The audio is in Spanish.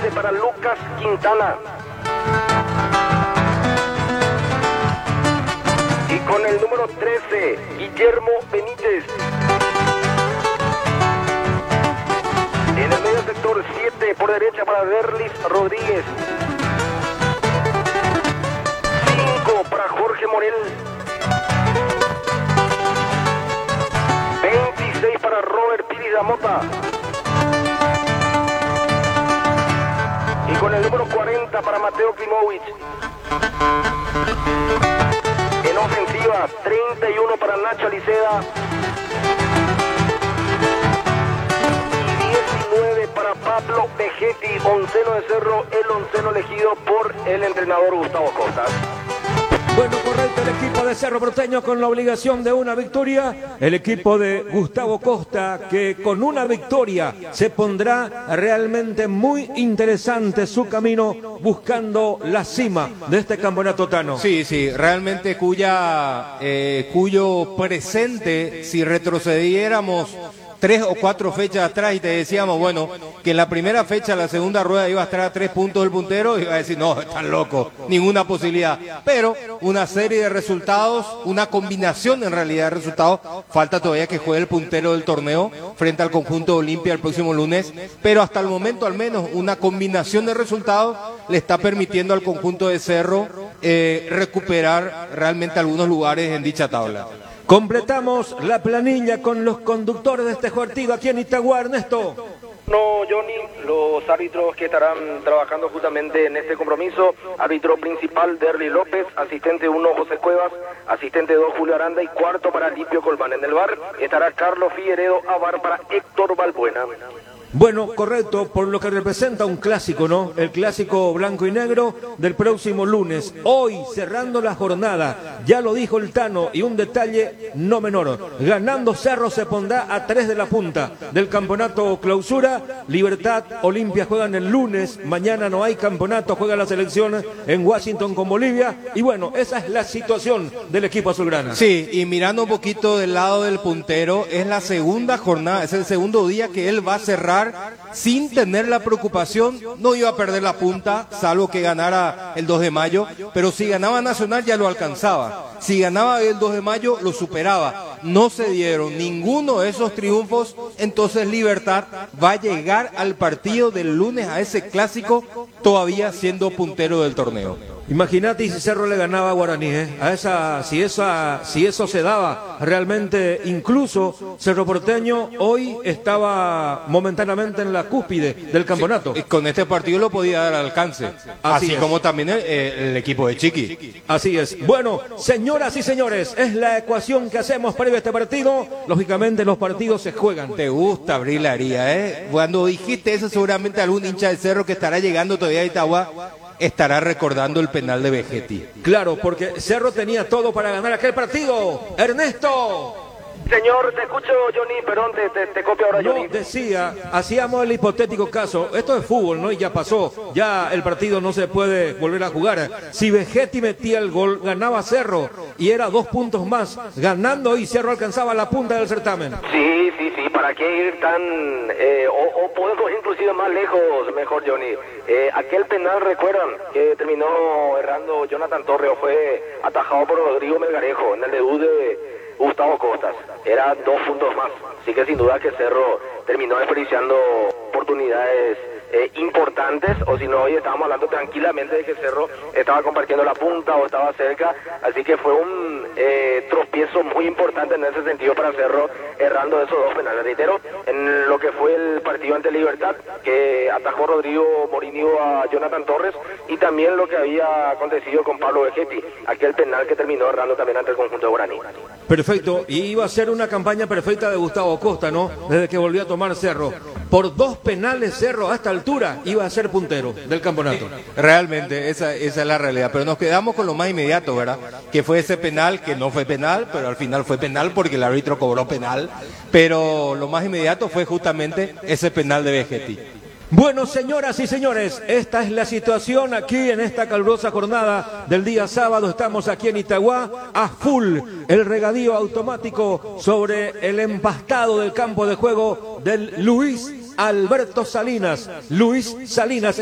12 para Lucas Quintana. Y con el número 13, Guillermo Benítez. En el medio sector 7 por derecha para Derlis Rodríguez. 5 para Jorge Morel. 26 para Robert Piris Damota. Y con el número 40 para Mateo Klimovic. En ofensiva, 31 para Nacho Aliceda. Y 19 para Pablo Vegetti, onceno de Cerro, el onceno elegido por el entrenador Gustavo Costas. Bueno, correcto, el equipo de Cerro Porteño con la obligación de una victoria. El equipo de Gustavo Costa que con una victoria se pondrá realmente muy interesante su camino buscando la cima de este campeonato tano. Sí, realmente cuyo presente, si retrocediéramos 3 o 4 fechas atrás y te decíamos, bueno, que en la primera fecha, la segunda rueda iba a estar a 3 puntos del puntero, iba a decir, no, están locos, ninguna posibilidad. Pero una serie de resultados, una combinación en realidad de resultados, falta todavía que juegue el puntero del torneo frente al conjunto Olimpia el próximo lunes, pero hasta el momento al menos una combinación de resultados le está permitiendo al conjunto de Cerro recuperar realmente algunos lugares en dicha tabla. Completamos la planilla con los conductores de este partido aquí en Itagua, Ernesto. No, Johnny, los árbitros que estarán trabajando justamente en este compromiso: árbitro principal Derly López, asistente 1 José Cuevas, asistente 2 Julio Aranda y cuarto para Lipio Colmán. En el bar estará Carlos Figueredo, a bar para Héctor Balbuena. Bueno, correcto, por lo que representa un clásico, ¿no? El clásico blanco y negro del próximo lunes. Hoy, cerrando la jornada, ya lo dijo el Tano, y un detalle no menor. Ganando Cerro se pondrá a 3 de la punta del campeonato clausura. Libertad, Olimpia juegan el lunes. Mañana no hay campeonato, juega la selección en Washington con Bolivia. Y bueno, esa es la situación del equipo azulgrana. Sí, y mirando un poquito del lado del puntero, es la segunda jornada, es el segundo día que él va a cerrar sin tener la preocupación. No iba a perder la punta, salvo que ganara el 2 de mayo, pero si ganaba Nacional ya lo alcanzaba. Si ganaba el 2 de mayo lo superaba. No se dieron ninguno de esos triunfos, entonces Libertad va a llegar al partido del lunes, a ese clásico, todavía siendo puntero del torneo. Imagínate si Cerro le ganaba a Guaraní, si eso se daba realmente. Incluso Cerro Porteño hoy estaba momentáneamente en la cúspide del campeonato. Con este partido lo podía dar al alcance, así como también el equipo de Chiqui. Así es. Bueno, señoras y señores, es la ecuación que hacemos previo a este partido. Lógicamente los partidos se juegan. Te gusta abrir la herida, Cuando dijiste eso, seguramente algún hincha del Cerro que estará llegando todavía a Itagua estará recordando el penal de Vegetti. Claro, porque Cerro tenía todo para ganar aquel partido. Ernesto. Señor, te escucho, Johnny, perdón, te copio ahora, Johnny. No, decía, hacíamos el hipotético caso, esto es fútbol, ¿no? Y ya pasó, ya el partido no se puede volver a jugar. Si Vegetti metía el gol, ganaba Cerro, y era 2 puntos más, ganando, y Cerro alcanzaba la punta del certamen. Sí, ¿para qué ir tan, o podemos inclusive más lejos, mejor, Johnny? Aquel penal, ¿recuerdan? Que terminó errando Jonathan Torres, fue atajado por Rodrigo Melgarejo en el debut de Gustavo Costas. Era 2 puntos más, así que sin duda que Cerro terminó desperdiciando oportunidades importantes, o si no, hoy estábamos hablando tranquilamente de que Cerro estaba compartiendo la punta o estaba cerca, así que fue un tropiezo muy importante en ese sentido para Cerro, errando esos 2 penales. Reitero, en lo que fue el partido ante Libertad, que atajó Rodrigo Morinio a Jonathan Torres, y también lo que había acontecido con Pablo Vegetti, aquel penal que terminó errando también ante el conjunto de Guaraní. Perfecto, y iba a ser una campaña perfecta de Gustavo Costa, ¿no? Desde que volvió a tomar Cerro. Por 2 penales Cerro a esta altura iba a ser puntero del campeonato. Realmente, esa es la realidad. Pero nos quedamos con lo más inmediato, ¿verdad? Que fue ese penal, que no fue penal, pero al final fue penal porque el árbitro cobró penal. Pero lo más inmediato fue justamente ese penal de Vegetti. Bueno, señoras y señores, esta es la situación aquí en esta calurosa jornada del día sábado. Estamos aquí en Itagua, a full, el regadío automático sobre el empastado del campo de juego del Luis Alberto Salinas. Luis Salinas.